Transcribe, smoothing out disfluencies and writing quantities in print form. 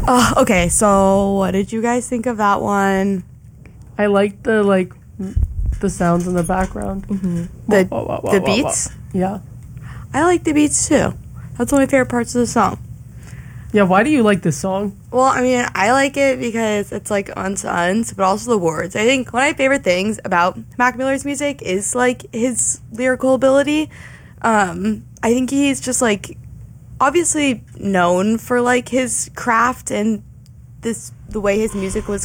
Okay, so what did you guys think of that one? I like the sounds in the background. The beats? Yeah. I like the beats too. That's one of my favorite parts of the song. Yeah, why do you like this song? Well, I mean, I like it because it's like uns, but also the words. I think one of my favorite things about Mac Miller's music is like his lyrical ability. I think he's just like obviously known for like his craft and the way his music was